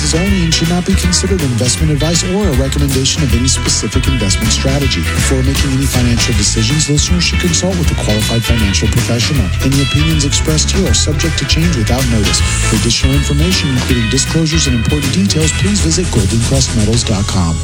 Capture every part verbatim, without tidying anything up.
purposes only and should not be considered investment advice or a recommendation of any specific investment strategy. Before making any financial decisions, listeners should consult with a qualified financial professional. Any opinions expressed here are subject to change without notice. For additional information, including disclosures and important details, please visit golden crest metals dot com.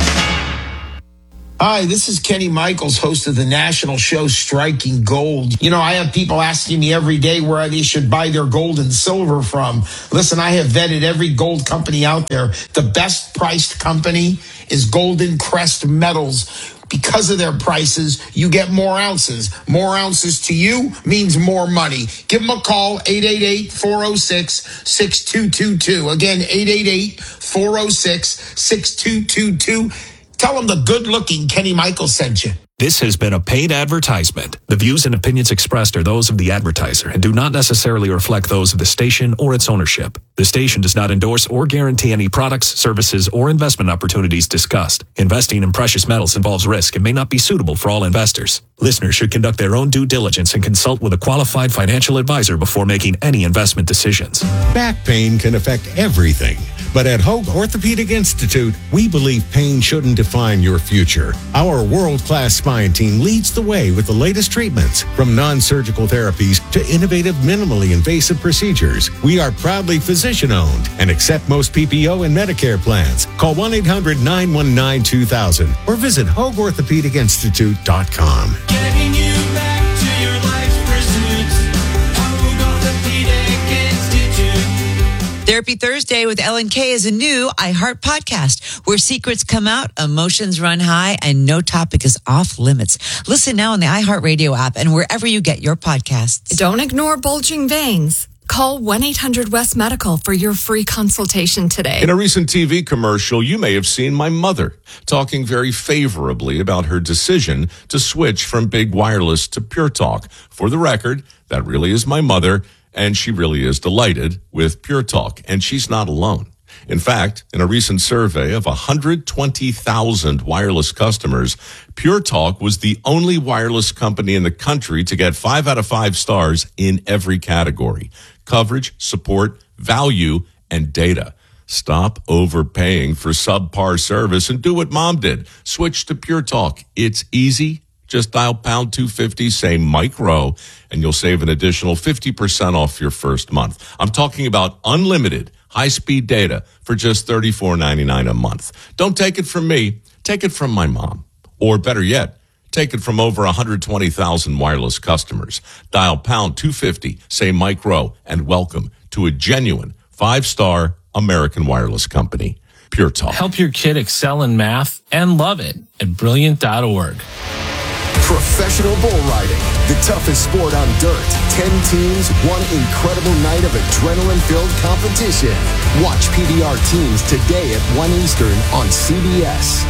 Hi, this is Kenny Michaels, host of the national show Striking Gold. You know, I have people asking me every day where they should buy their gold and silver from. Listen, I have vetted every gold company out there. The best priced company is Golden Crest Metals. Because of their prices, you get more ounces. More ounces to you means more money. Give them a call, eight eight eight, four oh six, six two two two. Again, eight eight eight, four oh six, six two two two. Tell them the good-looking Kenny Michaels sent you. This has been a paid advertisement. The views and opinions expressed are those of the advertiser and do not necessarily reflect those of the station or its ownership. The station does not endorse or guarantee any products, services, or investment opportunities discussed. Investing in precious metals involves risk and may not be suitable for all investors. Listeners should conduct their own due diligence and consult with a qualified financial advisor before making any investment decisions. Back pain can affect everything. But at Hoag Orthopedic Institute, we believe pain shouldn't define your future. Our world-class spine team leads the way with the latest treatments, from non-surgical therapies to innovative, minimally invasive procedures. We are proudly physician-owned and accept most P P O and Medicare plans. Call one eight hundred, nine one nine, two thousand or visit hoag orthopedic institute dot com. Getting you back to your life's pursuits. Hoag Orthopedic Institute. Therapy Thursday with Ellen Kay is a new iHeart podcast where secrets come out, emotions run high, and no topic is off limits. Listen now on the iHeart Radio app and wherever you get your podcasts. Don't ignore bulging veins. Call one eight hundred West Medical for your free consultation today. In a recent T V commercial, you may have seen my mother talking very favorably about her decision to switch from Big Wireless to Pure Talk. For the record, that really is my mother. And she really is delighted with Pure Talk, and she's not alone. In fact, in a recent survey of one hundred twenty thousand wireless customers, Pure Talk was the only wireless company in the country to get five out of five stars in every category: coverage, support, value, and data. Stop overpaying for subpar service and do what Mom did. Switch to Pure Talk. It's easy. Just dial pound two fifty, say Mike Rowe, and you'll save an additional fifty percent off your first month. I'm talking about unlimited high-speed data for just thirty-four ninety-nine a month. Don't take it from me. Take it from my mom. Or better yet, take it from over one hundred twenty thousand wireless customers. Dial pound two fifty, say Mike Rowe, and welcome to a genuine five-star American wireless company, Pure Talk. Help your kid excel in math and love it at brilliant dot org. Professional bull riding, the toughest sport on dirt. Ten teams, one incredible night of adrenaline-filled competition. Watch P B R Teams today at one Eastern on C B S.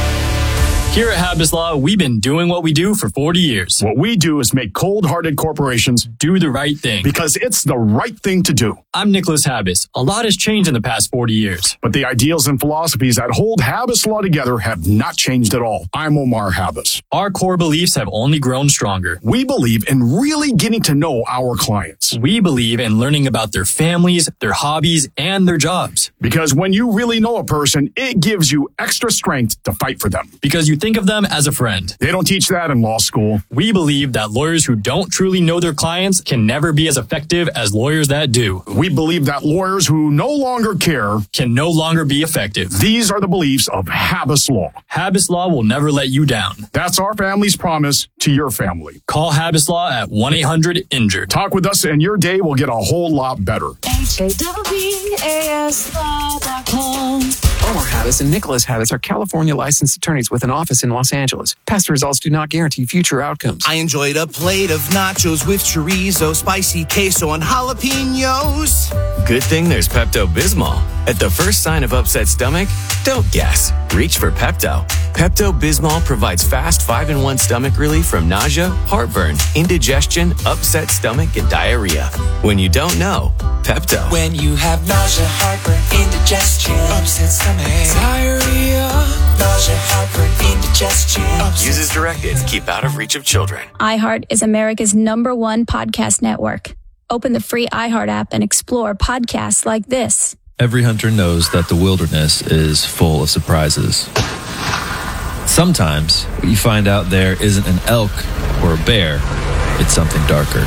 Here at Habas Law, we've been doing what we do for forty years. What we do is make cold-hearted corporations do the right thing. Because it's the right thing to do. I'm Nicholas Habas. A lot has changed in the past forty years. But the ideals and philosophies that hold Habas Law together have not changed at all. I'm Omar Habas. Our core beliefs have only grown stronger. We believe in really getting to know our clients. We believe in learning about their families, their hobbies, and their jobs. Because when you really know a person, it gives you extra strength to fight for them. Because you think of them as a friend. They don't teach that in law school. We believe that lawyers who don't truly know their clients can never be as effective as lawyers that do. We believe that lawyers who no longer care can no longer be effective. These are the beliefs of Habas Law. Habas Law will never let you down. That's our family's promise to your family. Call Habas Law at one eight hundred injured. Talk with us and your day will get a whole lot better. H A W A S law dot com. Omar Habas and Nicholas Habas are California licensed attorneys with an office in Los Angeles. Past results do not guarantee future outcomes. I enjoyed a plate of nachos with chorizo, spicy queso, and jalapenos. Good thing there's Pepto-Bismol. At the first sign of upset stomach, don't guess. Reach for Pepto. Pepto-Bismol provides fast five in one stomach relief from nausea, heartburn, indigestion, upset stomach, and diarrhea. When you don't know, Pepto. When you have nausea, heartburn, indigestion, upset stomach, diarrhea, nausea, heartburn, indigestion. Use as directed. Keep out of reach of children. iHeart is America's number one podcast network. Open the free iHeart app and explore podcasts like this. Every hunter knows that the wilderness is full of surprises. Sometimes what you find out there isn't an elk or a bear, it's something darker.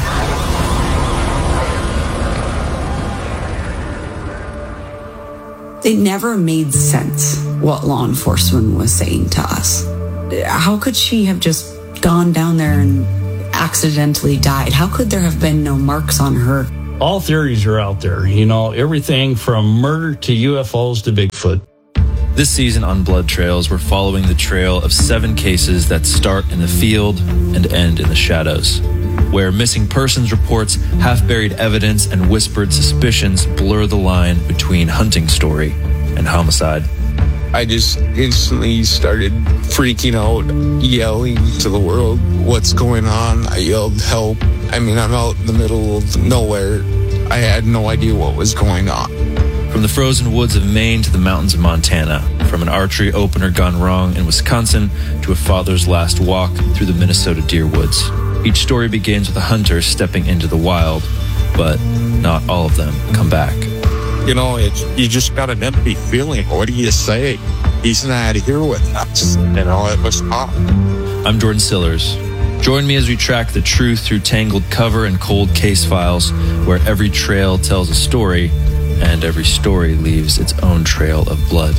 It never made sense what law enforcement was saying to us. How could she have just gone down there and accidentally died? How could there have been no marks on her? All theories are out there, you know, everything from murder to U F Os to Bigfoot. This season on Blood Trails, we're following the trail of seven cases that start in the field and end in the shadows, where missing persons reports, half-buried evidence, and whispered suspicions blur the line between hunting story and homicide. I just instantly started freaking out, yelling to the world, what's going on? I yelled, help. I mean, I'm out in the middle of nowhere. I had no idea what was going on. From the frozen woods of Maine to the mountains of Montana, from an archery opener gone wrong in Wisconsin to a father's last walk through the Minnesota deer woods. Each story begins with a hunter stepping into the wild, but not all of them come back. You know, it's, you just got an empty feeling. What do you say? He's not here with us. You know, it was tough. I'm Jordan Sillers. Join me as we track the truth through tangled cover and cold case files, where every trail tells a story and every story leaves its own trail of blood.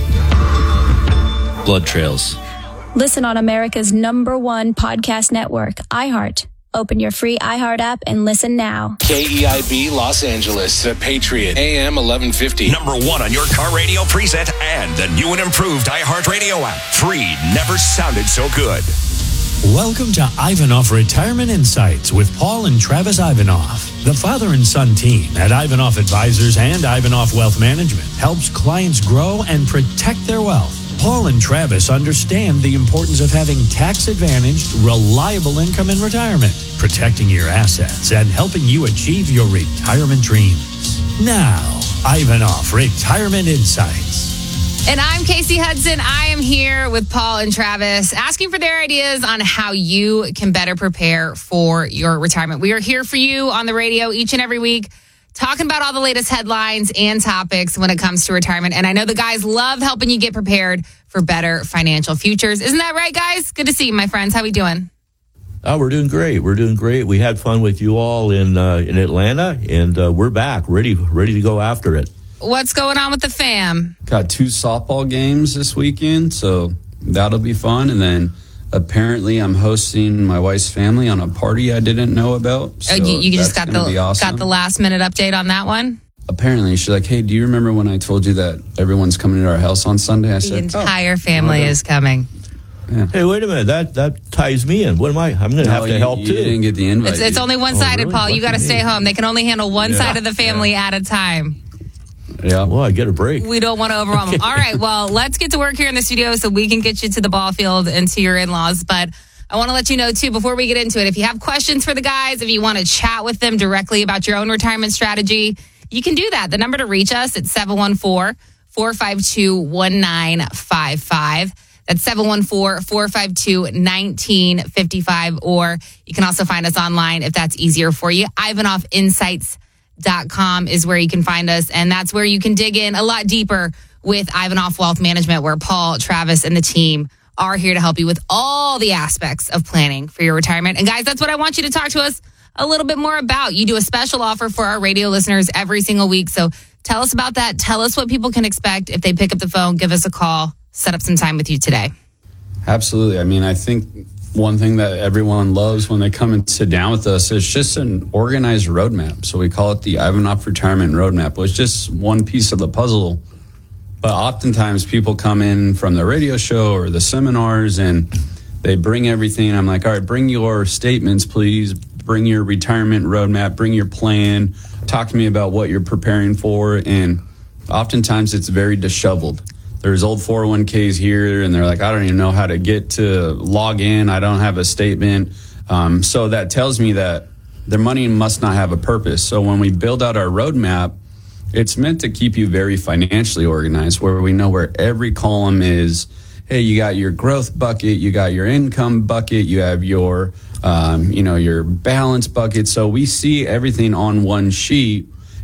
Blood Trails. Listen on America's number one podcast network, iHeart. Open your free iHeart app and listen now. K E I B Los Angeles, the Patriot, A M eleven fifty. Number one on your car radio preset and the new and improved iHeart Radio app. Free never sounded so good. Welcome to Ivanov Retirement Insights with Paul and Travis Ivanov. The father and son team at Ivanov Advisors and Ivanov Wealth Management helps clients grow and protect their wealth. Paul and Travis understand the importance of having tax-advantaged, reliable income in retirement, protecting your assets, and helping you achieve your retirement dreams. Now, Ivanov Retirement Insights. And I'm Casey Hudson. I am here with Paul and Travis, asking for their ideas on how you can better prepare for your retirement. We are here for you on the radio each and every week, talking about all the latest headlines and topics when it comes to retirement. And I know the guys love helping you get prepared for better financial futures. Isn't that right, guys? Good to see you, my friends. How we doing? Oh, we're doing great. We're doing great. We had fun with you all in uh, in Atlanta, and uh, we're back, ready ready to go after it. What's going on with the fam? Got two softball games this weekend, so that'll be fun. And then apparently I'm hosting my wife's family on a party I didn't know about. So oh, you, you just got the awesome. got the last minute update on that one? Apparently, she's like, hey, do you remember when I told you that everyone's coming to our house on Sunday? I the said, The entire oh, family okay. is coming. Yeah. Hey, wait a minute. That that ties me in. What am I? I'm going to no, have to you, help you too. You didn't get the invite. It's, it's only one-sided, oh, really? Paul. You got to stay home. They can only handle one yeah. side of the family yeah. at a time. Yeah, well, I get a break. We don't want to overwhelm them. All right, well, let's get to work here in the studio so we can get you to the ball field and to your in-laws. But I want to let you know, too, before we get into it, if you have questions for the guys, if you want to chat with them directly about your own retirement strategy, you can do that. The number to reach us is seven one four, four five two, one nine five five. That's seven one four, four five two, one nine five five. Or you can also find us online if that's easier for you. Ivanov Insights Dot com is where you can find us, and that's where you can dig in a lot deeper with Ivanov Wealth Management, where Paul, Travis, and the team are here to help you with all the aspects of planning for your retirement. And guys, that's what I want you to talk to us a little bit more about. You do a special offer for our radio listeners every single week, so tell us about that. Tell us what people can expect if they pick up the phone, give us a call, set up some time with you today. Absolutely. I mean, I think one thing that everyone loves when they come and sit down with us is just an organized roadmap. So we call it the Ivanov Retirement Roadmap. It's just one piece of the puzzle. But oftentimes people come in from the radio show or the seminars and they bring everything. I'm like, all right, bring your statements, please. Bring your retirement roadmap. Bring your plan. Talk to me about what you're preparing for. And oftentimes it's very disheveled. There's old four oh one k's here, and they're like, I don't even know how to get to log in. I don't have a statement. Um, so that tells me that their money must not have a purpose. So when we build out our roadmap, it's meant to keep you very financially organized, where we know where every column is. Hey, you got your growth bucket, you got your income bucket, you have your, um, you know, your balance bucket. So we see everything on one sheet.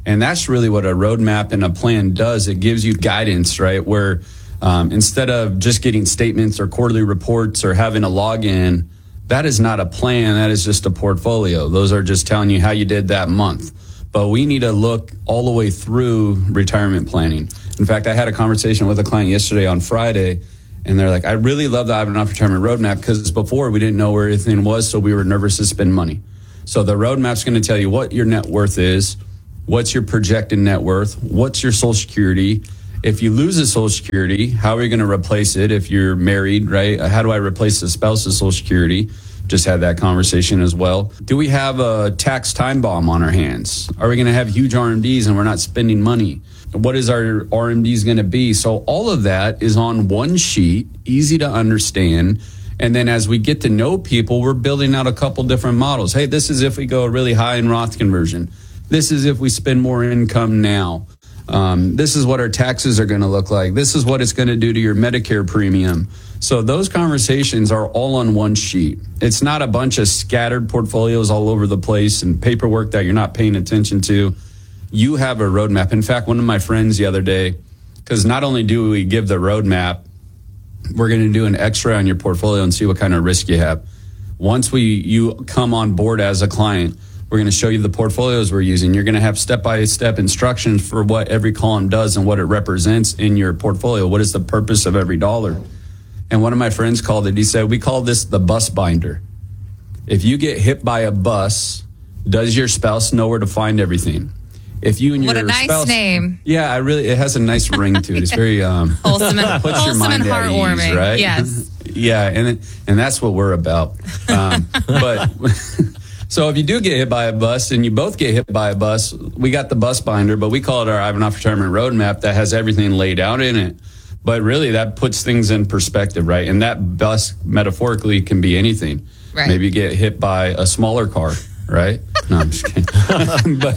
And that's really what a roadmap and a plan does. It gives you guidance, right? Where um, instead of just getting statements or quarterly reports or having a login, that is not a plan. That is just a portfolio. Those are just telling you how you did that month. But we need to look all the way through retirement planning. In fact, I had a conversation with a client yesterday on Friday, and they're like, I really love the Ivanhoff Retirement Roadmap because before we didn't know where everything was, so we were nervous to spend money. So the roadmap's going to tell you what your net worth is, what's your projected net worth, what's your Social Security. If you lose a Social Security, how are you going to replace it if you're married, right? How do I replace a spouse's Social Security? Just had that conversation as well. Do we have a tax time bomb on our hands? Are we going to have huge R M Ds and we're not spending money? What is our R M Ds going to be? So all of that is on one sheet, easy to understand. And then as we get to know people, we're building out a couple different models. Hey, this is if we go really high in Roth conversion. This is if we spend more income now. Um, this is what our taxes are going to look like. This is what it's going to do to your Medicare premium. So those conversations are all on one sheet. It's not a bunch of scattered portfolios all over the place and paperwork that you're not paying attention to. You have a roadmap. In fact, one of my friends the other day, because not only do we give the roadmap, we're going to do an X-ray on your portfolio and see what kind of risk you have. Once we you come on board as a client, we're going to show you the portfolios we're using. You're going to have step-by-step instructions for what every column does and what it represents in your portfolio. What is the purpose of every dollar? And one of my friends called it, he said, we call this the bus binder. If you get hit by a bus, does your spouse know where to find everything? If you and your what a nice spouse, name. Yeah, I really, it has a nice ring to it. It's very um, wholesome and, puts your wholesome and mind at heartwarming. ease, right? Yes. Yeah, and it, and that's what we're about. Um, but so if you do get hit by a bus and you both get hit by a bus, we got the bus binder, but we call it our Ivanhoff Retirement Roadmap that has everything laid out in it. But really, that puts things in perspective, right? And that bus metaphorically can be anything. Right. Maybe you get hit by a smaller car, right? No, I'm just kidding. But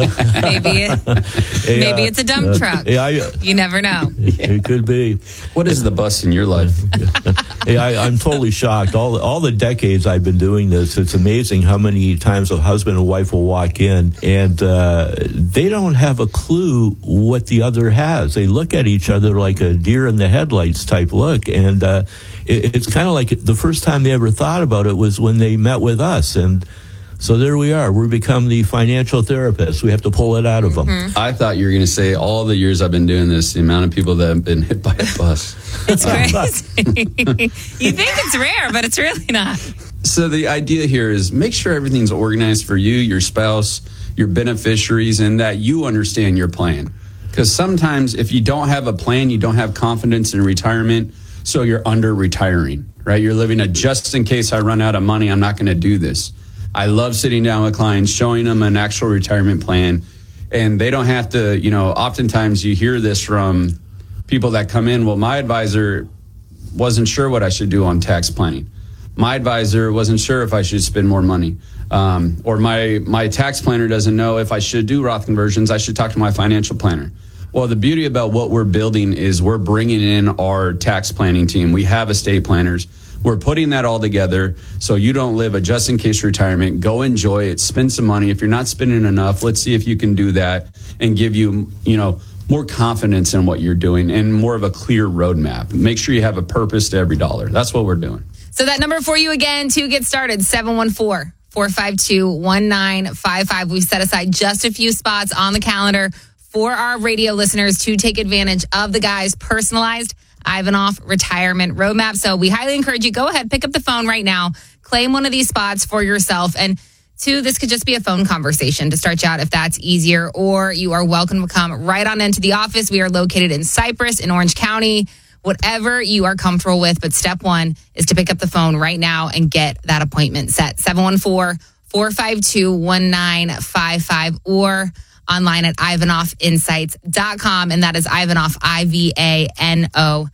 maybe it, maybe uh, it's a dump uh, truck. Yeah, I, you never know. It could be. What is the bus in your life? Yeah, I, I'm totally shocked. All all the decades I've been doing this, it's amazing how many times a husband and wife will walk in and uh, they don't have a clue what the other has. They look at each other like a deer in the headlights type look, and uh, it, it's kind of like the first time they ever thought about it was when they met with us, and so there we are. We become the financial therapists. We have to pull it out of them. Mm-hmm. I thought you were going to say all the years I've been doing this, the amount of people that have been hit by a bus. It's crazy. You think it's rare, but it's really not. So the idea here is make sure everything's organized for you, your spouse, your beneficiaries, and that you understand your plan. Because sometimes if you don't have a plan, you don't have confidence in retirement, so you're under retiring, right? You're living a just in case I run out of money, I'm not going to do this. I love sitting down with clients, showing them an actual retirement plan, and they don't have to, you know, oftentimes you hear this from people that come in, well, my advisor wasn't sure what I should do on tax planning. My advisor wasn't sure if I should spend more money. Um, or my, my tax planner doesn't know if I should do Roth conversions. I should talk to my financial planner. Well, the beauty about what we're building is we're bringing in our tax planning team. We have estate planners. We're putting that all together so you don't live a just-in-case retirement. Go enjoy it. Spend some money. If you're not spending enough, let's see if you can do that and give you, you know, more confidence in what you're doing and more of a clear roadmap. Make sure you have a purpose to every dollar. That's what we're doing. So that number for you again to get started, seven one four, four five two, one nine five five. We've set aside just a few spots on the calendar for our radio listeners to take advantage of the guy's personalized Ivanhoff Retirement Roadmap. So we highly encourage you, go ahead, pick up the phone right now, claim one of these spots for yourself. And two, this could just be a phone conversation to start you out if that's easier, or you are welcome to come right on into the office. We are located in Cypress in Orange County, whatever you are comfortable with. But step one is to pick up the phone right now and get that appointment set. seven one four, four five two, one nine five five or online at Ivanhoff Insights dot com. And that is Ivanhoff, I V A N O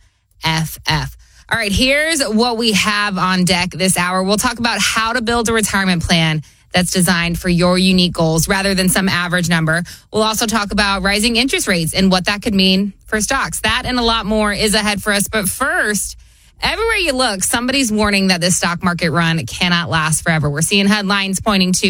F F. All right, here's what we have on deck this hour. We'll talk about how to build a retirement plan that's designed for your unique goals rather than some average number. We'll also talk about rising interest rates and what that could mean for stocks. That and a lot more is ahead for us. But first, everywhere you look, somebody's warning that this stock market run cannot last forever. We're seeing headlines pointing to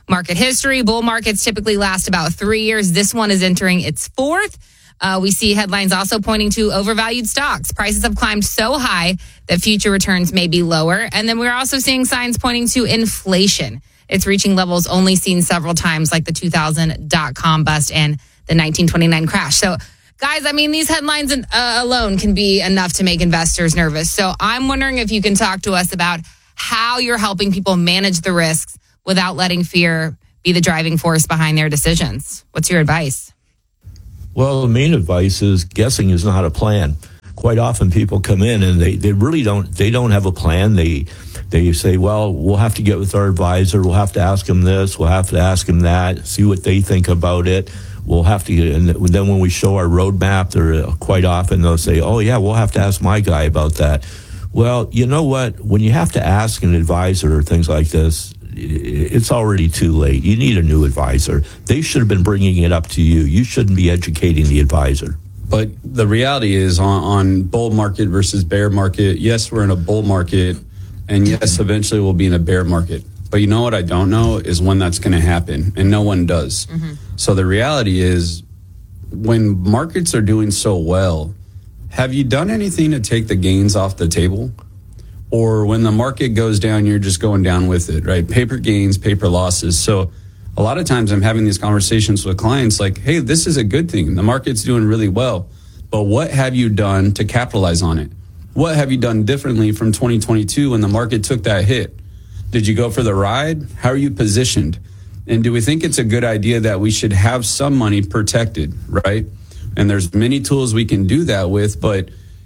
market history. Bull markets typically last about three years. This one is entering its fourth. Uh, we see headlines also pointing to overvalued stocks. Prices have climbed so high that future returns may be lower. And then we're also seeing signs pointing to inflation. It's reaching levels only seen several times, like the two thousand dot-com bust and the nineteen twenty-nine crash. So, guys, I mean, these headlines uh, alone can be enough to make investors nervous. So I'm wondering if you can talk to us about how you're helping people manage the risks without letting fear be the driving force behind their decisions. What's your advice? Well, the main advice is guessing is not a plan. Quite often people come in and they, they really don't, they don't have a plan. They, they say, well, we'll have to get with our advisor. We'll have to ask them this. We'll have to ask them that, see what they think about it. We'll have to get, and then when we show our roadmap, they're quite often they'll say, oh yeah, we'll have to ask my guy about that. Well, you know what? When you have to ask an advisor or things like this, it's already too late. You need a new advisor. They should have been bringing it up to you. You shouldn't be educating the advisor. But the reality is on, on bull market versus bear market, yes, we're in a bull market, and yes, eventually we'll be in a bear market. But you know what I don't know is when that's going to happen, and no one does. Mm-hmm. So the reality is when markets are doing so well, have you done anything to take the gains off the table? Or when the market goes down, you're just going down with it, right? Paper gains, paper losses. So a lot of times I'm having these conversations with clients like, hey, this is a good thing. The market's doing really well. But what have you done to capitalize on it? What have you done differently from twenty twenty-two when the market took that hit? Did you go for the ride? How are you positioned? And do we think it's a good idea that we should have some money protected, right? And there's many tools we can do that with, but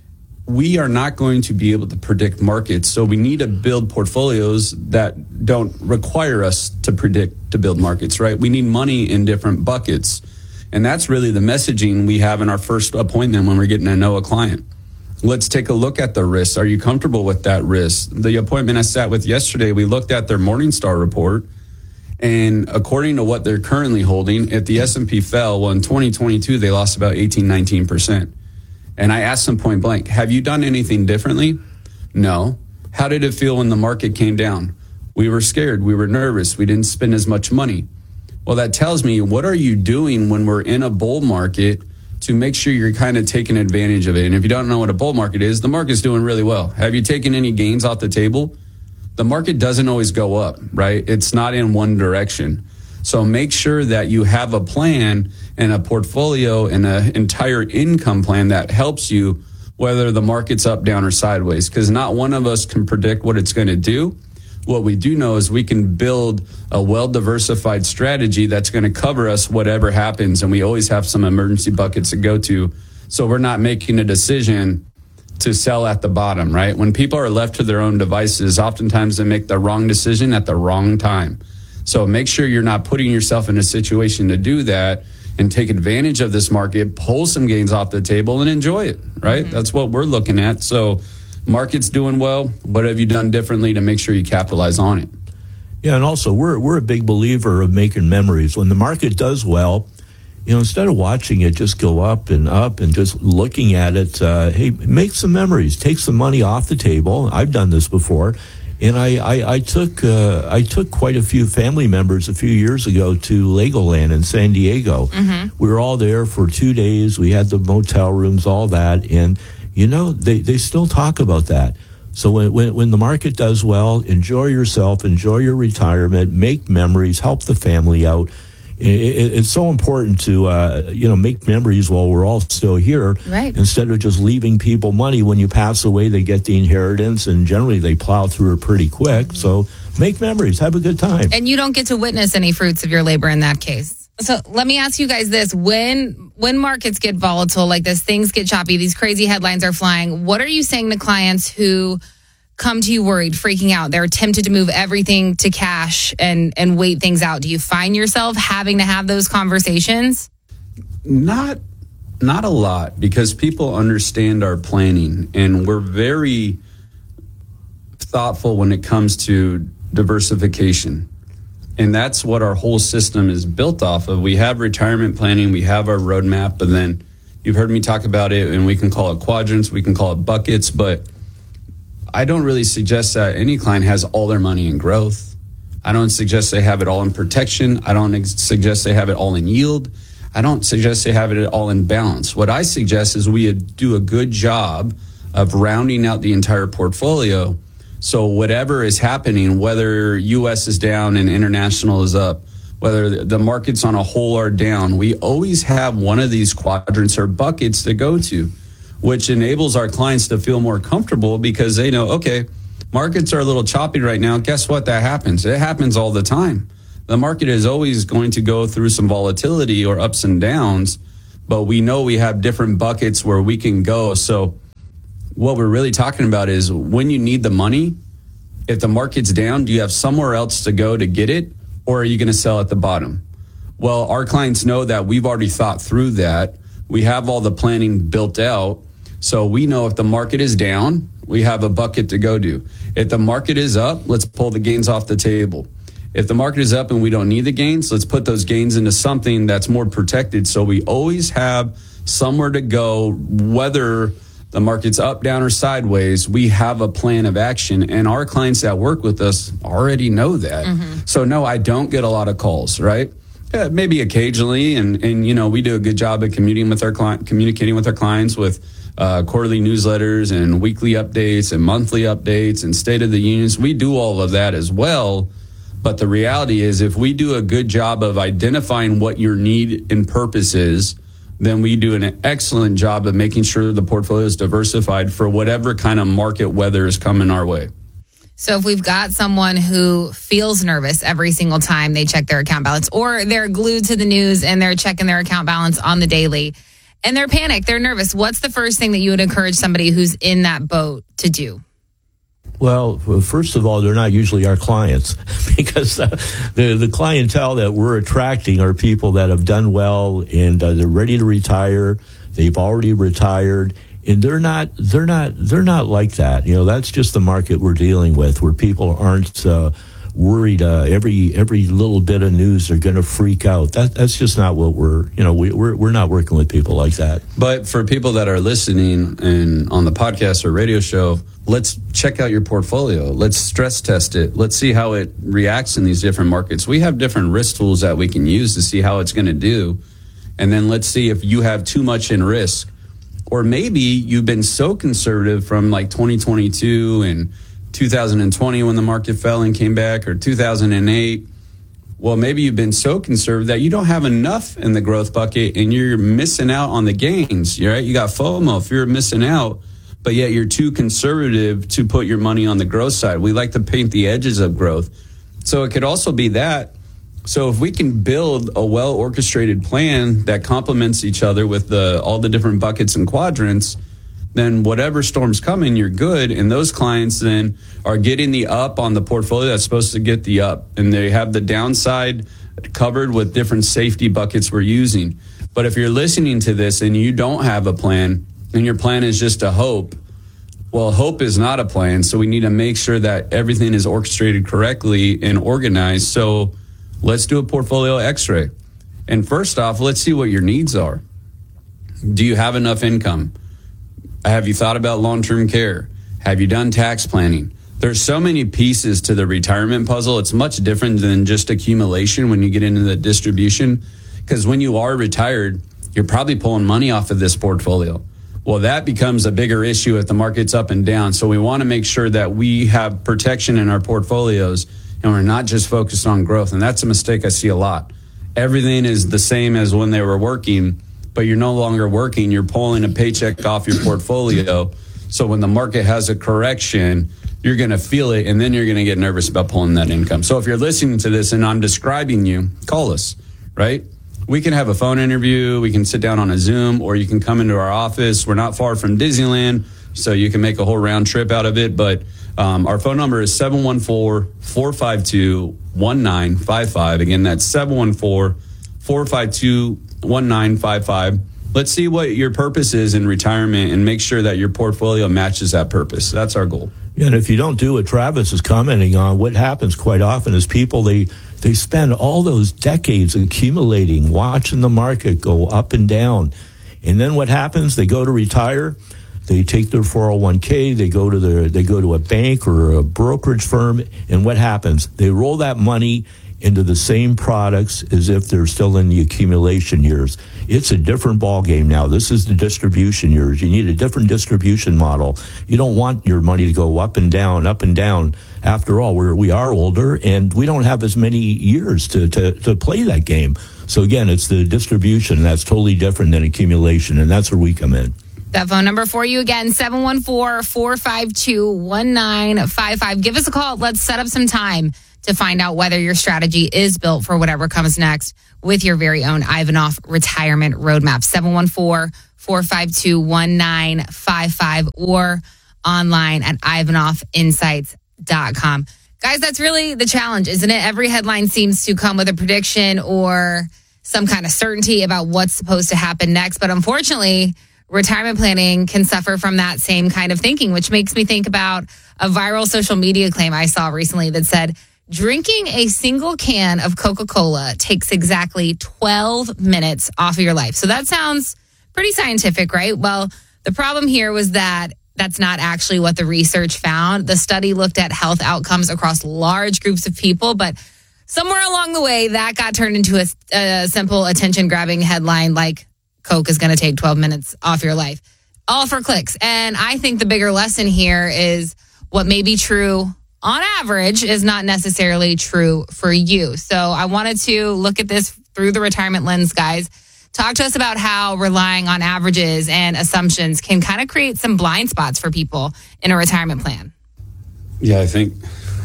we are not going to be able to predict markets. So we need to build portfolios that don't require us to predict to build markets, right? We need money in different buckets. And that's really the messaging we have in our first appointment when we're getting to know a client. Let's take a look at the risks. Are you comfortable with that risk? The appointment I sat with yesterday, we looked at their Morningstar report. And according to what they're currently holding, if the S and P fell, well, in twenty twenty-two, they lost about eighteen, nineteen percent. And I asked them point blank, have you done anything differently? No. How did it feel when the market came down? We were scared. We were nervous. We didn't spend as much money. Well, that tells me, what are you doing when we're in a bull market to make sure you're kind of taking advantage of it? And if you don't know what a bull market is, the market's doing really well. Have you taken any gains off the table? The market doesn't always go up, right? It's not in one direction. So make sure that you have a plan and a portfolio and an entire income plan that helps you whether the market's up, down, or sideways, because not one of us can predict what it's going to do. What we do know is we can build a well-diversified strategy that's going to cover us whatever happens, and we always have some emergency buckets to go to, so we're not making a decision to sell at the bottom, right? When people are left to their own devices, oftentimes they make the wrong decision at the wrong time. So make sure you're not putting yourself in a situation to do that, and take advantage of this market, pull some gains off the table, and enjoy it, right? Mm-hmm. That's what we're looking at. So market's doing well. What have you done differently to make sure you capitalize on it? Yeah, and also we're we're a big believer of making memories. When the market does well, you know, instead of watching it just go up and up and just looking at it, uh, hey, make some memories, take some money off the table. I've done this before. And I, I, I took uh, I took quite a few family members a few years ago to Legoland in San Diego. Mm-hmm. We were all there for two days. We had the motel rooms, all that. And, you know, they, they still talk about that. So when, when when the market does well, enjoy yourself, enjoy your retirement, make memories, help the family out. It, it, it's so important to, uh, you know, make memories while we're all still here. Right. Instead of just leaving people money. When you pass away, they get the inheritance, and generally they plow through it pretty quick. Mm-hmm. So make memories. Have a good time. And you don't get to witness any fruits of your labor in that case. So let me ask you guys this. When when markets get volatile like this, things get choppy, these crazy headlines are flying, what are you saying to clients who come to you worried, freaking out? They're tempted to move everything to cash and, and wait things out. Do you find yourself having to have those conversations? Not, not a lot, because people understand our planning, and we're very thoughtful when it comes to diversification. And that's what our whole system is built off of. We have retirement planning, we have our roadmap, but then you've heard me talk about it, and we can call it quadrants, we can call it buckets, but I don't really suggest that any client has all their money in growth. I don't suggest they have it all in protection. I don't ex- suggest they have it all in yield. I don't suggest they have it all in balance. What I suggest is we do a good job of rounding out the entire portfolio. So whatever is happening, whether U S is down and international is up, whether the markets on a whole are down, we always have one of these quadrants or buckets to go to, which enables our clients to feel more comfortable because they know, okay, markets are a little choppy right now. Guess what? That happens. It happens all the time. The market is always going to go through some volatility or ups and downs, but we know we have different buckets where we can go. So what we're really talking about is when you need the money, if the market's down, do you have somewhere else to go to get it, or are you going to sell at the bottom? Well, our clients know that we've already thought through that. We have all the planning built out. So we know if the market is down, we have a bucket to go to. If the market is up, let's pull the gains off the table. If the market is up and we don't need the gains, let's put those gains into something that's more protected. So we always have somewhere to go, whether the market's up, down, or sideways, we have a plan of action. And our clients that work with us already know that. Mm-hmm. So no, I don't get a lot of calls, right? Yeah, maybe occasionally. And, and, you know, we do a good job of communicating with our client, communicating with our clients with uh, quarterly newsletters and weekly updates and monthly updates and State of the Unions. We do all of that as well. But the reality is if we do a good job of identifying what your need and purpose is, then we do an excellent job of making sure the portfolio is diversified for whatever kind of market weather is coming our way. So if we've got someone who feels nervous every single time they check their account balance, or they're glued to the news and they're checking their account balance on the daily, and they're panicked, they're nervous, what's the first thing that you would encourage somebody who's in that boat to do? Well, first of all, they're not usually our clients because uh, the the clientele that we're attracting are people that have done well and uh, they're ready to retire. They've already retired, and they're not they're not they're not like that. You know, that's just the market we're dealing with, where people aren't uh, worried. Uh, every every little bit of news they're going to freak out. That that's just not what we're you know we, we're we're not working with people like that. But for people that are listening and on the podcast or radio show, let's check out your portfolio. Let's stress test it. Let's see how it reacts in these different markets. We have different risk tools that we can use to see how it's going to do. And then let's see if you have too much in risk. Or maybe you've been so conservative from like twenty twenty-two and two thousand twenty when the market fell and came back, or two thousand eight. Well, maybe you've been so conservative that you don't have enough in the growth bucket and you're missing out on the gains. Right? You got FOMO, fear of missing out. But yet you're too conservative to put your money on the growth side. We like to paint the edges of growth. So it could also be that. So if we can build a well-orchestrated plan that complements each other with the all the different buckets and quadrants, then whatever storm's coming, you're good. And those clients then are getting the up on the portfolio that's supposed to get the up. And they have the downside covered with different safety buckets we're using. But if you're listening to this and you don't have a plan, and your plan is just a hope, well, hope is not a plan. So we need to make sure that everything is orchestrated correctly and organized. So let's do a portfolio x-ray. And first off, let's see what your needs are. Do you have enough income? Have you thought about long-term care? Have you done tax planning? There's so many pieces to the retirement puzzle. It's much different than just accumulation when you get into the distribution. Because when you are retired, you're probably pulling money off of this portfolio. Well, that becomes a bigger issue if the market's up and down. So we want to make sure that we have protection in our portfolios and we're not just focused on growth. And that's a mistake I see a lot. Everything is the same as when they were working, but you're no longer working. You're pulling a paycheck off your portfolio. So when the market has a correction, you're going to feel it, and then you're going to get nervous about pulling that income. So if you're listening to this and I'm describing you, call us, right? We can have a phone interview. We can sit down on a Zoom, or you can come into our office. We're not far from Disneyland, so you can make a whole round trip out of it. But um, our phone number is seven one four, four five two, one nine five five. Again, that's seven one four, four five two, one nine five five. Let's see what your purpose is in retirement and make sure that your portfolio matches that purpose. That's our goal. Yeah, and if you don't do what Travis is commenting on, what happens quite often is people, they they spend all those decades accumulating, watching the market go up and down. And then what happens? They go to retire. They take their four oh one k, they go to their, they go to a bank or a brokerage firm, and what happens? They roll that money into the same products as if they're still in the accumulation years. It's a different ball game now. This is the distribution years. You need a different distribution model. You don't want your money to go up and down, up and down. After all, we're, we are older, and we don't have as many years to, to, to play that game. So again, it's the distribution that's totally different than accumulation, and that's where we come in. That phone number for you again, seven one four, four five two, one nine five five. Give us a call. Let's set up some time to find out whether your strategy is built for whatever comes next with your very own Ivanov retirement roadmap. seven one four, four five two, one nine five five or online at ivanov insights dot com. Guys, that's really the challenge, isn't it? Every headline seems to come with a prediction or some kind of certainty about what's supposed to happen next. But unfortunately, retirement planning can suffer from that same kind of thinking, which makes me think about a viral social media claim I saw recently that said, drinking a single can of Coca-Cola takes exactly twelve minutes off of your life. So that sounds pretty scientific, right? Well, the problem here was that that's not actually what the research found. The study looked at health outcomes across large groups of people, but somewhere along the way, that got turned into a, a simple attention-grabbing headline like Coke is going to take twelve minutes off your life. All for clicks. And I think the bigger lesson here is what may be true on average is not necessarily true for you. So I wanted to look at this through the retirement lens, guys. Talk to us about how relying on averages and assumptions can kind of create some blind spots for people in a retirement plan. Yeah, I think,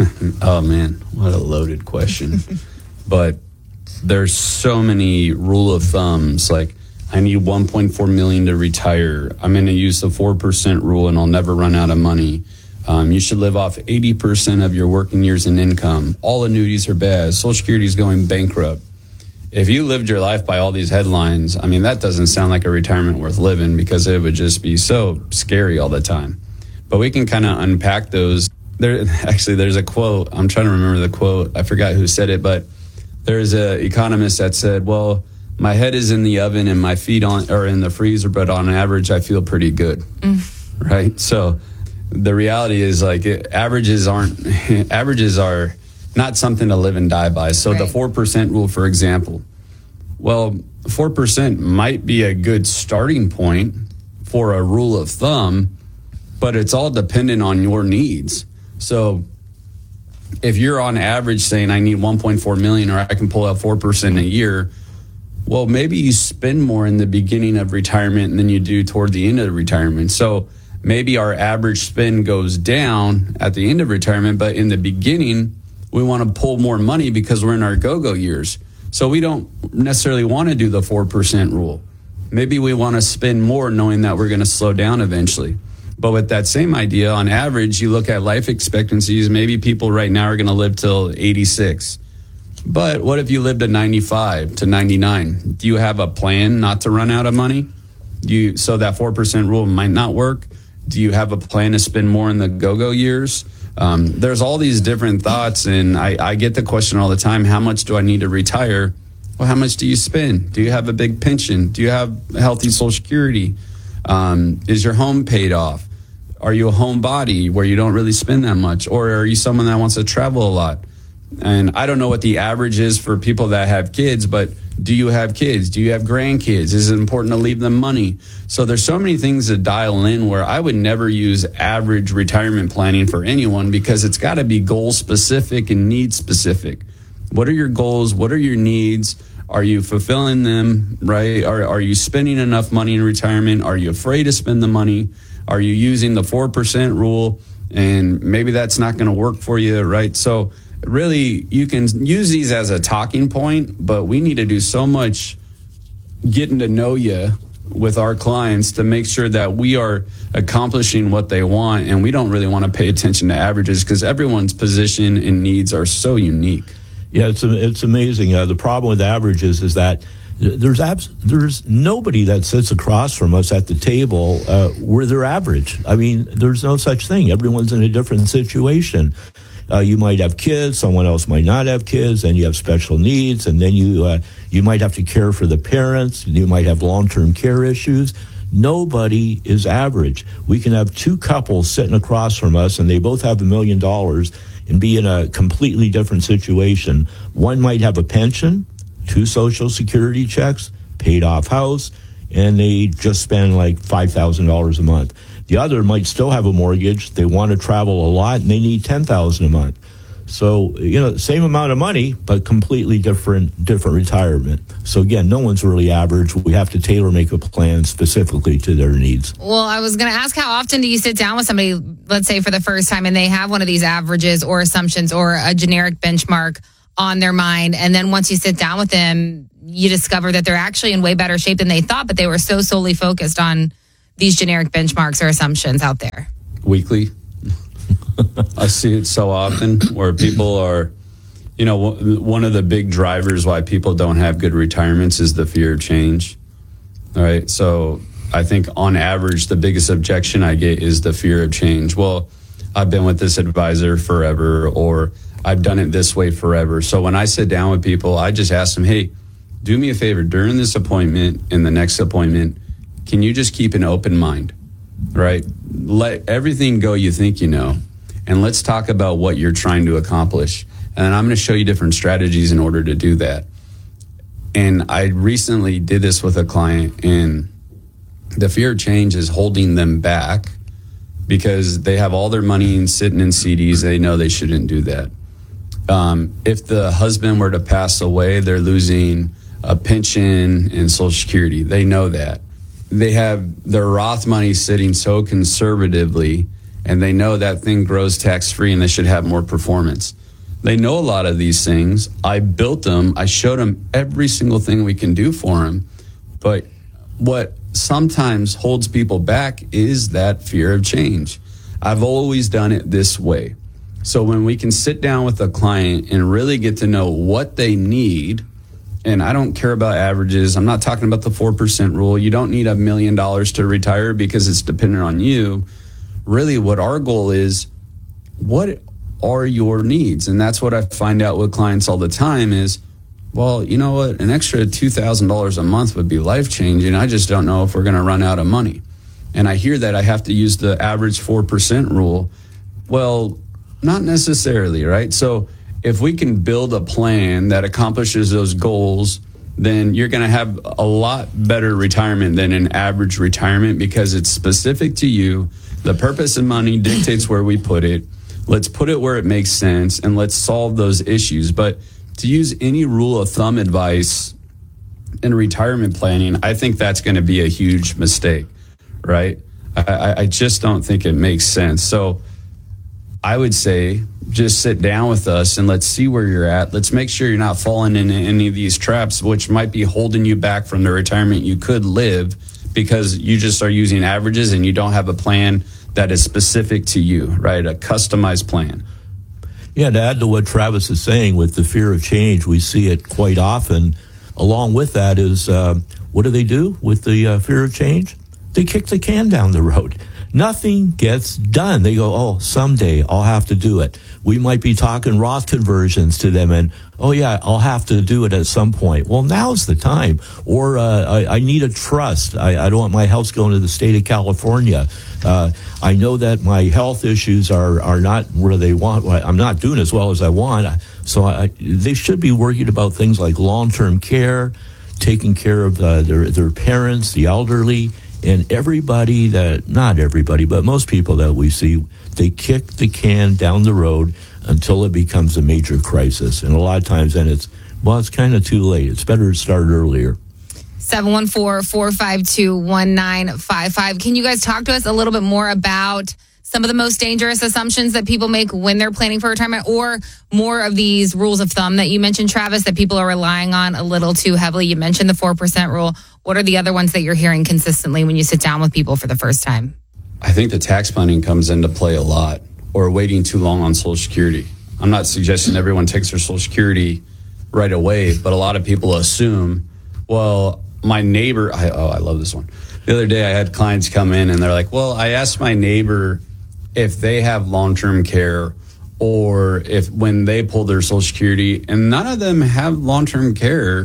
oh man, what a loaded question. But there's so many rule of thumbs, like I need one point four million to retire. I'm going to use the four percent rule and I'll never run out of money. Um, you should live off eighty percent of your working years in income. All annuities are bad. Social Security is going bankrupt. If you lived your life by all these headlines, I mean, that doesn't sound like a retirement worth living because it would just be so scary all the time. But we can kind of unpack those. There, actually, there's a quote. I'm trying to remember the quote. I forgot who said it, but there's an economist that said, well, my head is in the oven and my feet on or in the freezer, but on average, I feel pretty good. Mm. Right? So the reality is like it, averages aren't averages are not something to live and die by. So right. The four percent rule, for example, well, four percent might be a good starting point for a rule of thumb, but it's all dependent on your needs. So if you're on average saying I need one point four million or I can pull out four percent a year, well, maybe you spend more in the beginning of retirement than you do toward the end of retirement. So maybe our average spend goes down at the end of retirement, but in the beginning, we want to pull more money because we're in our go-go years. So we don't necessarily want to do the four percent rule. Maybe we want to spend more knowing that we're going to slow down eventually. But with that same idea, on average, you look at life expectancies, maybe people right now are going to live till eighty-six. But what if you live to ninety-five, to ninety-nine? Do you have a plan not to run out of money? Do you, so that four percent rule might not work. Do you have a plan to spend more in the go-go years? Um, there's all these different thoughts, and I, I get the question all the time, how much do I need to retire? Well, how much do you spend? Do you have a big pension? Do you have healthy Social Security? Um, is your home paid off? Are you a homebody where you don't really spend that much? Or are you someone that wants to travel a lot? And I don't know what the average is for people that have kids, but do you have kids? Do you have grandkids? Is it important to leave them money? So there's so many things to dial in where I would never use average retirement planning for anyone because it's got to be goal specific and need specific. What are your goals? What are your needs? Are you fulfilling them, right? Are, are you spending enough money in retirement? Are you afraid to spend the money? Are you using the four percent rule? And maybe that's not going to work for you, right? So really, you can use these as a talking point, but we need to do so much getting to know you with our clients to make sure that we are accomplishing what they want, and we don't really want to pay attention to averages because everyone's position and needs are so unique. Yeah, it's it's amazing. Uh, the problem with averages is that there's abs- there's nobody that sits across from us at the table uh, where they're average. I mean, there's no such thing. Everyone's in a different situation. Uh, you might have kids, someone else might not have kids, and you have special needs, and then you uh, you might have to care for the parents, you might have long-term care issues. Nobody is average. We can have two couples sitting across from us and they both have a million dollars and be in a completely different situation. One might have a pension, two Social Security checks, paid off house, and they just spend like five thousand dollars a month. The other might still have a mortgage. They want to travel a lot and they need ten thousand dollars a month. So, you know, same amount of money, but completely different, different retirement. So again, no one's really average. We have to tailor make a plan specifically to their needs. Well, I was going to ask, how often do you sit down with somebody, let's say for the first time, and they have one of these averages or assumptions or a generic benchmark on their mind, and then once you sit down with them, you discover that they're actually in way better shape than they thought, but they were so solely focused on these generic benchmarks or assumptions out there? Weekly. I see it so often where people are, you know, one of the big drivers why people don't have good retirements is the fear of change. All right. So I think on average, the biggest objection I get is the fear of change. Well, I've been with this advisor forever, or I've done it this way forever. So when I sit down with people, I just ask them, hey, do me a favor during this appointment and the next appointment, can you just keep an open mind, right? Let everything go you think you know. And let's talk about what you're trying to accomplish. And I'm going to show you different strategies in order to do that. And I recently did this with a client, and the fear of change is holding them back because they have all their money in, sitting in C Ds. They know they shouldn't do that. Um, if the husband were to pass away, they're losing a pension and Social Security. They know that. They have their Roth money sitting so conservatively, and they know that thing grows tax-free and they should have more performance. They know a lot of these things. I built them. I showed them every single thing we can do for them. But what sometimes holds people back is that fear of change. I've always done it this way. So when we can sit down with a client and really get to know what they need, and I don't care about averages. I'm not talking about the four percent rule. You don't need a million dollars to retire because it's dependent on you. Really, what our goal is, what are your needs? And that's what I find out with clients all the time is, well, you know what? An extra two thousand dollars a month would be life-changing. I just don't know if we're going to run out of money. And I hear that I have to use the average four percent rule. Well, not necessarily, right? So if we can build a plan that accomplishes those goals, then you're going to have a lot better retirement than an average retirement because it's specific to you. The purpose of money dictates where we put it. Let's put it where it makes sense, and let's solve those issues. But to use any rule of thumb advice in retirement planning, I think that's going to be a huge mistake, right? I, I just don't think it makes sense. So I would say just sit down with us and let's see where you're at. Let's make sure you're not falling into any of these traps, which might be holding you back from the retirement you could live because you just are using averages and you don't have a plan that is specific to you, right? A customized plan. Yeah, to add to what Travis is saying with the fear of change, we see it quite often. Along with that is, uh, what do they do with the uh, fear of change? They kick the can down the road. Nothing gets done. They go, oh, someday I'll have to do it. We might be talking Roth conversions to them and, oh, yeah, I'll have to do it at some point. Well, now's the time. Or uh, I, I need a trust. I, I don't want my house going to the state of California. Uh, I know that my health issues are, are not where they want. I'm not doing as well as I want. So I, they should be worried about things like long-term care, taking care of uh, their, their parents, the elderly, and everybody that, not everybody, but most people that we see, they kick the can down the road until it becomes a major crisis. And a lot of times then it's, well, it's kind of too late. It's better to start earlier. seven one four, four five two, one nine five five. Can you guys talk to us a little bit more about some of the most dangerous assumptions that people make when they're planning for retirement, or more of these rules of thumb that you mentioned, Travis, that people are relying on a little too heavily? You mentioned the four percent rule. What are the other ones that you're hearing consistently when you sit down with people for the first time? I think the tax planning comes into play a lot, or waiting too long on Social Security. I'm not suggesting everyone takes their Social Security right away, but a lot of people assume, well, my neighbor, I, oh, I love this one. The other day I had clients come in and they're like, well, I asked my neighbor if they have long-term care or if when they pull their Social Security, and none of them have long-term care.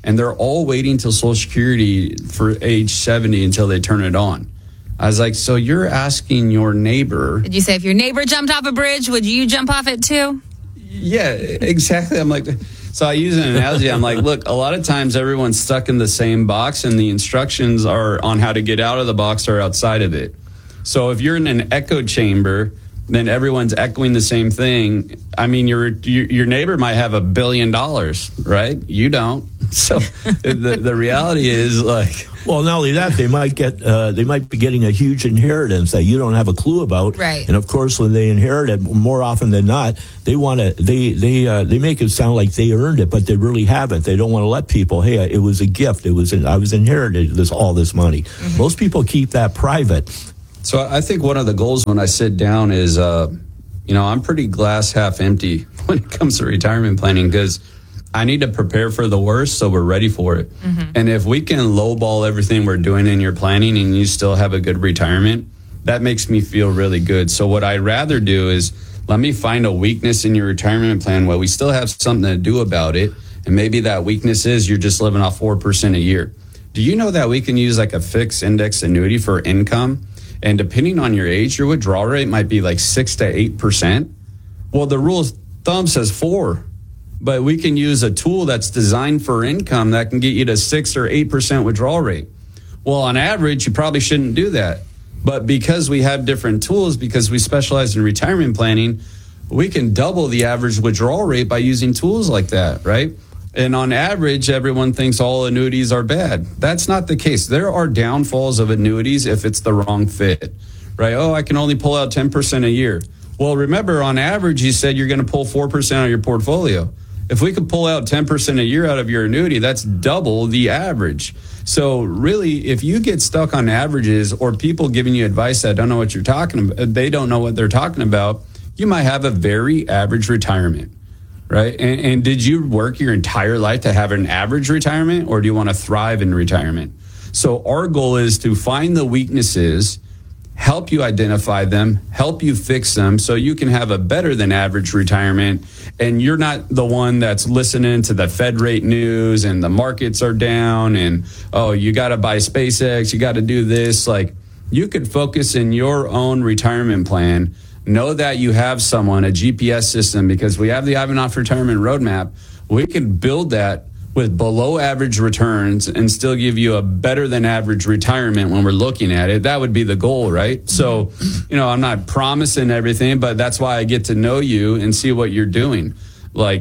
and they're all waiting till Social Security for age seventy until they turn it on. I was like, so you're asking your neighbor. Did you say if your neighbor jumped off a bridge, would you jump off it too? Yeah, exactly. I'm like, so I use an analogy. I'm like, look, a lot of times everyone's stuck in the same box and the instructions are on how to get out of the box or outside of it. So if you're in an echo chamber, then everyone's echoing the same thing. I mean, your your, your neighbor might have a billion dollars, right? You don't. So the the reality is like, well, not only that, they might get uh, they might be getting a huge inheritance that you don't have a clue about. Right. And of course, when they inherit it, more often than not, they want to they they uh, they make it sound like they earned it, but they really haven't. They don't want to let people, hey, it was a gift. It was an, I was inherited this all this money. Mm-hmm. Most people keep that private. So I think one of the goals when I sit down is, uh, you know, I'm pretty glass half empty when it comes to retirement planning because I need to prepare for the worst so we're ready for it. Mm-hmm. And if we can lowball everything we're doing in your planning and you still have a good retirement, that makes me feel really good. So what I'd rather do is let me find a weakness in your retirement plan where we still have something to do about it. And maybe that weakness is you're just living off four percent a year. Do you know that we can use like a fixed index annuity for income? And depending on your age, your withdrawal rate might be like six to eight percent. Well, the rule of thumb says four, but we can use a tool that's designed for income that can get you to six or eight percent withdrawal rate. Well, on average, you probably shouldn't do that. But because we have different tools, because we specialize in retirement planning, we can double the average withdrawal rate by using tools like that, right? And on average, everyone thinks all annuities are bad. That's not the case. There are downfalls of annuities if it's the wrong fit, right? Oh, I can only pull out ten percent a year. Well, remember, on average, you said you're going to pull four percent of your portfolio. If we could pull out ten percent a year out of your annuity, that's double the average. So really, if you get stuck on averages or people giving you advice that don't know what you're talking about, they don't know what they're talking about, you might have a very average retirement. Right. And, and did you work your entire life to have an average retirement, or do you want to thrive in retirement? So our goal is to find the weaknesses, help you identify them, help you fix them so you can have a better than average retirement. And you're not the one that's listening to the Fed rate news and the markets are down and, oh, you got to buy SpaceX, you got to do this. Like, you could focus in your own retirement plan. Know that you have someone, a G P S system, because we have the Ivanhoff Retirement Roadmap. We can build that with below average returns and still give you a better than average retirement when we're looking at it. That would be the goal, right? So, you know, I'm not promising everything, but that's why I get to know you and see what you're doing. Like,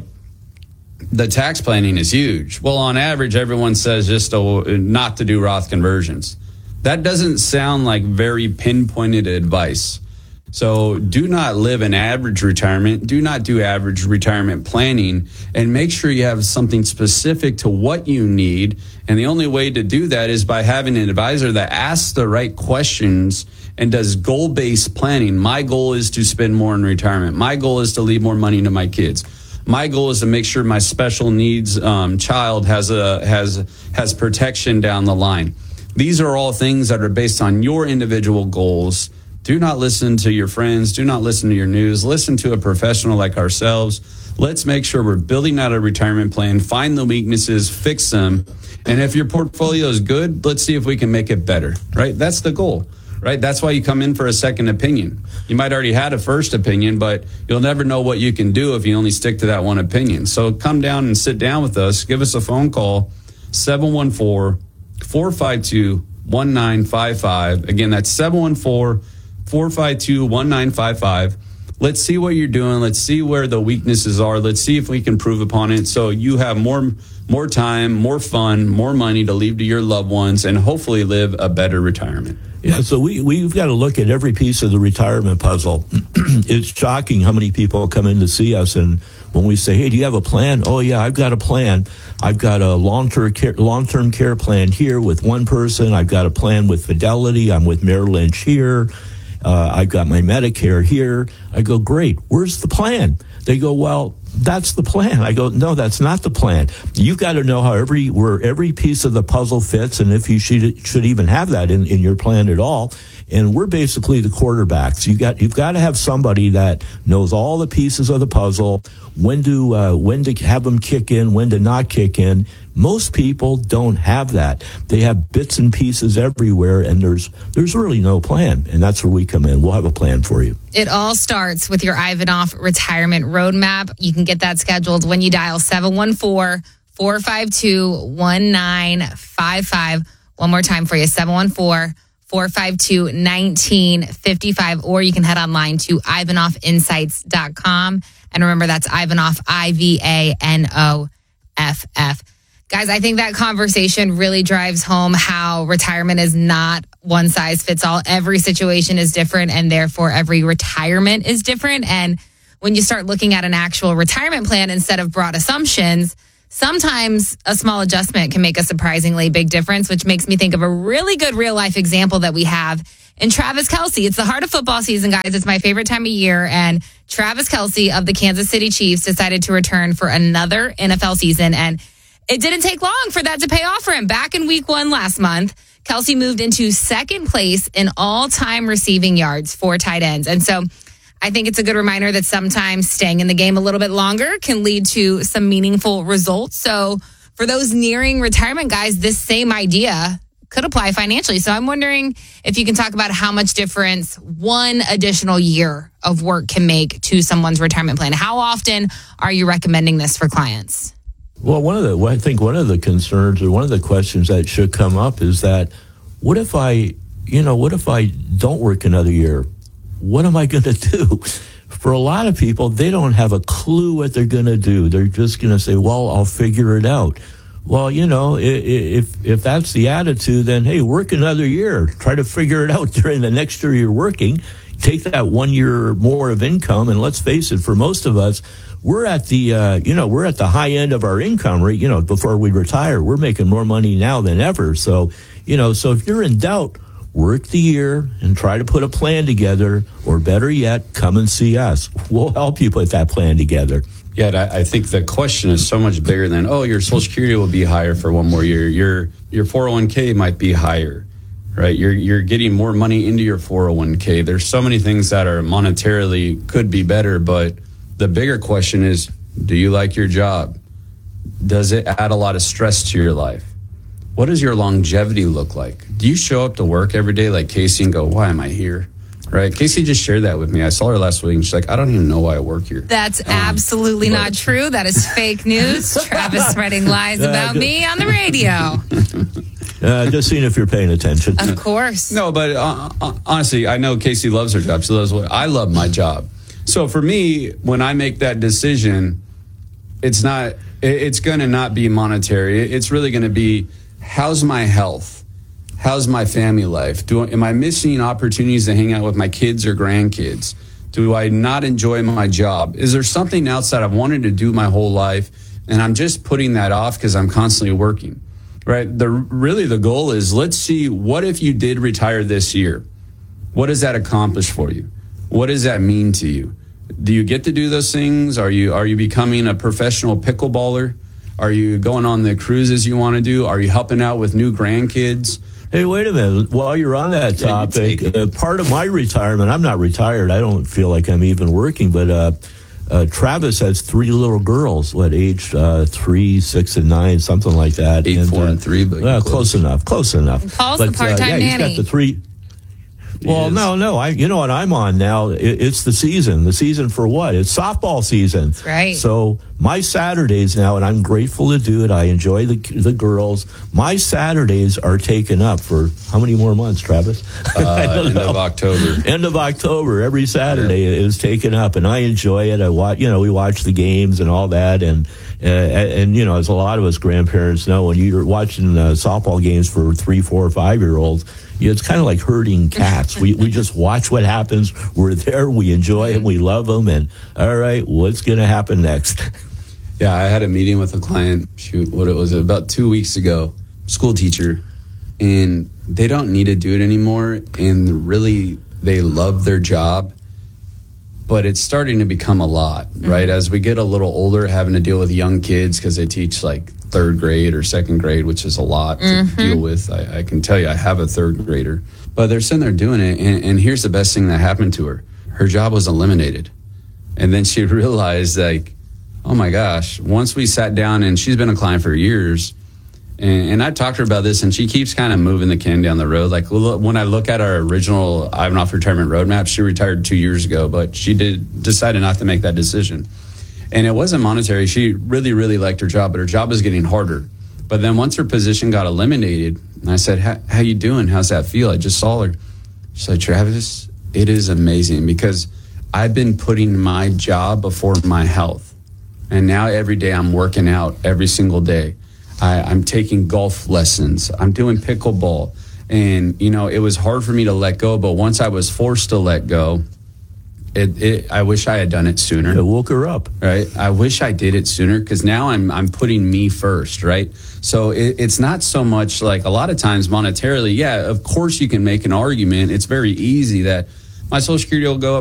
the tax planning is huge. Well, on average, everyone says just to, not to do Roth conversions. That doesn't sound like very pinpointed advice. So do not live an average retirement. Do not do average retirement planning, and make sure you have something specific to what you need. And the only way to do that is by having an advisor that asks the right questions and does goal-based planning. My goal is to spend more in retirement. My goal is to leave more money to my kids. My goal is to make sure my special needs um, child has a has has protection down the line. These are all things that are based on your individual goals. Do not listen to your friends. Do not listen to your news. Listen to a professional like ourselves. Let's make sure we're building out a retirement plan, find the weaknesses, fix them. And if your portfolio is good, let's see if we can make it better, right? That's the goal, right? That's why you come in for a second opinion. You might already had a first opinion, but you'll never know what you can do if you only stick to that one opinion. So come down and sit down with us. Give us a phone call, seven one four, four five two, one nine five five. Again, that's seven one four, four five two, one nine five five. Let's see what you're doing. Let's see where the weaknesses are. Let's see if we can improve upon it so you have more more time, more fun, more money to leave to your loved ones, and hopefully live a better retirement. Yeah, so we, we've got to look at every piece of the retirement puzzle. It's shocking how many people come in to see us, and when we say, hey, do you have a plan? Oh, yeah, I've got a plan. I've got a long-term care, long-term care plan here with one person. I've got a plan with Fidelity. I'm with Merrill Lynch here. Uh, I've got my Medicare here. I go, great. Where's the plan? They go, well, that's the plan. I go, no, that's not the plan. You've got to know how every where every piece of the puzzle fits, and if you should should even have that in, in your plan at all. and we're basically the quarterbacks. You got, you've got to have somebody that knows all the pieces of the puzzle, when to, uh, when to have them kick in, when to not kick in. Most people don't have that. They have bits and pieces everywhere, and there's there's really no plan, and that's where we come in. We'll have a plan for you. It all starts with your Ivanhoff Retirement Roadmap. You can get that scheduled when you dial seven one four, four five two, one nine five five. One more time for you, seven one four, four five two, one nine five five, or you can head online to Ivanhoff Insights dot com. And remember, that's Ivanhoff, I V A N O F F. Guys, I think that conversation really drives home how retirement is not one size fits all. Every situation is different, and therefore every retirement is different. And when you start looking at an actual retirement plan instead of broad assumptions, sometimes a small adjustment can make a surprisingly big difference, which makes me think of a really good real life example that we have in Travis Kelce. It's the heart of football season, guys. It's my favorite time of year. And Travis Kelce of the Kansas City Chiefs decided to return for another N F L season. And it didn't take long for that to pay off for him. Back in week one last month, Kelce moved into second place in all-time receiving yards for tight ends. And so I think it's a good reminder that sometimes staying in the game a little bit longer can lead to some meaningful results. So for those nearing retirement guys, this same idea could apply financially. So I'm wondering if you can talk about how much difference one additional year of work can make to someone's retirement plan. How often are you recommending this for clients? Well, one of the, I think one of the concerns or one of the questions that should come up is that, what if I, you know, what if I don't work another year? What am I going to do? For a lot of people, they don't have a clue what they're going to do. They're just going to say, well, I'll figure it out. Well, you know, if if that's the attitude, then, hey, work another year. Try to figure it out during the next year you're working. Take that one year more of income, and let's face it, for most of us, we're at the, uh, you know, we're at the high end of our income rate. You know, before we retire, we're making more money now than ever. So, you know, so if you're in doubt, work the year and try to put a plan together, or better yet, come and see us. We'll help you put that plan together. Yeah, I think the question is so much bigger than, oh, your Social Security will be higher for one more year. Your your four oh one k might be higher, right? You're you're getting more money into your four oh one k. There's so many things that are monetarily could be better, but the bigger question is, do you like your job? Does it add a lot of stress to your life? What does your longevity look like? Do you show up to work every day like Casey and go, why am I here? Right? Casey just shared that with me. I saw her last week and she's like, I don't even know why I work here. That's um, absolutely but, not true. That is fake news. Travis spreading lies uh, about just, me on the radio. Uh, just seeing if you're paying attention. Of course. No, but uh, honestly, I know Casey loves her job. She loves what I love my job. So for me, when I make that decision, it's not, it's going to not be monetary. It's really going to be, how's my health? How's my family life? Do am I missing opportunities to hang out with my kids or grandkids? Do I not enjoy my job? Is there something else that I've wanted to do my whole life, and I'm just putting that off because I'm constantly working? Right? The really the goal is, let's see, what if you did retire this year? What does that accomplish for you? What does that mean to you? Do you get to do those things? Are you are you becoming a professional pickleballer? Are you going on the cruises you want to do? Are you helping out with new grandkids? Hey, wait a minute. While you're on that topic, uh, part of my retirement, I'm not retired. I don't feel like I'm even working, but uh, uh, Travis has three little girls, what, aged uh, three, six, and nine, something like that. Eight, and, four, uh, and three, but uh, close enough, close enough. Paul's but, the part-time uh, yeah, nanny. He's got the three. Well, no, no. I, you know what I'm on now? It, it's the season. The season for what? It's softball season. That's right. So my Saturdays now, and I'm grateful to do it. I enjoy the the girls. My Saturdays are taken up for how many more months, Travis? Uh, end know. of October. End of October. Every Saturday yeah. is taken up, and I enjoy it. I watch. You know, we watch the games and all that, and. Uh, and, and, you know, as a lot of us grandparents know, when you're watching uh, softball games for three, four, five-year-olds, you know, it's kind of like herding cats. we we just watch what happens. We're there. We enjoy them. We love them. And, all right, what's going to happen next? Yeah, I had a meeting with a client, shoot, what it was, about two weeks ago, school teacher, and they don't need to do it anymore, and really, they love their job. but it's starting to become a lot, mm-hmm. right? As we get a little older, having to deal with young kids because they teach like third grade or second grade, which is a lot mm-hmm. to deal with. I, I can tell you, I have a third grader, but they're sitting there doing it. And, and here's the best thing that happened to her. Her job was eliminated. And then she realized, like, oh my gosh, once we sat down, and she's been a client for years, and, and I talked to her about this, and she keeps kind of moving the can down the road. Like, when I look at our original Ivanoff retirement roadmap, she retired two years ago, but she did decided not to make that decision. And it wasn't monetary. She really, really liked her job, but her job was getting harder. But then once her position got eliminated, and I said, how you doing? How's that feel? I just saw her. She's like, Travis, it is amazing because I've been putting my job before my health. And now every day I'm working out every single day. I, I'm taking golf lessons. I'm doing pickleball. And, you know, it was hard for me to let go. But once I was forced to let go, it, it, I wish I had done it sooner. It woke her up. Right. I wish I did it sooner because now I'm I'm putting me first. Right. So it, it's not so much like a lot of times monetarily. Yeah, of course you can make an argument. It's very easy that my Social Security will go up.